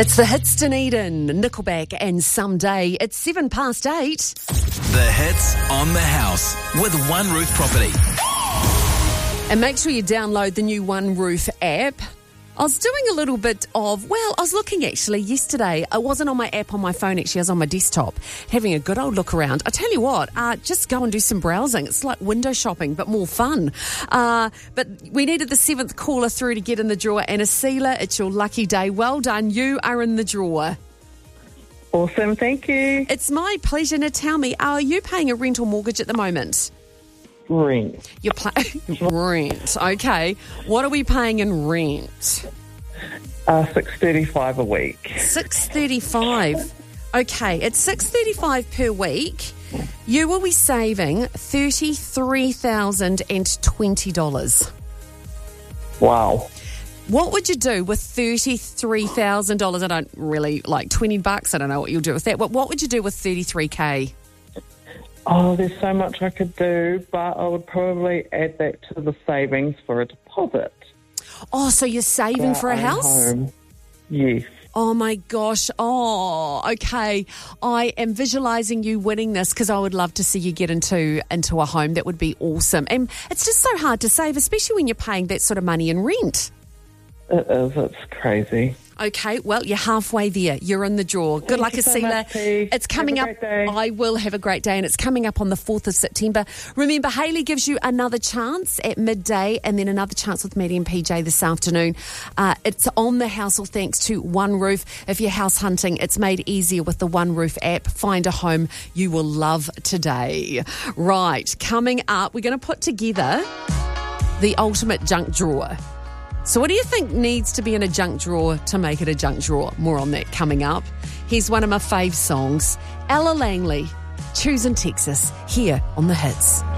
It's the hits Dunedin, Nickelback and Someday. It's 8:07. The hits on the house with One Roof Property. And make sure you download the new One Roof app. I was doing a little bit of, I was looking actually yesterday. I wasn't on my app on my phone, actually. I was on my desktop having a good old look around. I tell you what, just go and do some browsing. It's like window shopping, but more fun. But we needed the 7th caller through to get in the drawer. Anna Seela, it's your lucky day. Well done. You are in the drawer. Awesome, thank you. It's my pleasure. Now tell me, are you paying a rental mortgage at the moment? Rent. You're rent. Okay. What are we paying in rent? $6.35 a week. $6.35. Okay, at $6.35 per week, you will be saving $33,020. Wow. What would you do with $33,000? I don't really like $20. I don't know what you'll do with that. But what would you do with $33K? Oh, there's so much I could do, but I would probably add that to the savings for a deposit. Oh, so you're saving for a house? Home. Yes. Oh, my gosh. Oh, okay. I am visualising you winning this because I would love to see you get into a home. That would be awesome. And it's just so hard to save, especially when you're paying that sort of money in rent. It is. It's crazy. Okay, well, you're halfway there. You're in the draw. Good luck, Asila. It's coming up. I will have a great day, and it's coming up on the 4th of September. Remember, Hayley gives you another chance at midday, and then another chance with Maddie and PJ this afternoon. It's on the house, all thanks to One Roof. If you're house hunting, it's made easier with the One Roof app. Find a home you will love today. Right, coming up, we're going to put together the ultimate junk drawer. So what do you think needs to be in a junk drawer to make it a junk drawer? More on that coming up. Here's one of my fave songs, Ella Langley, Choosing Texas, here on The Hits.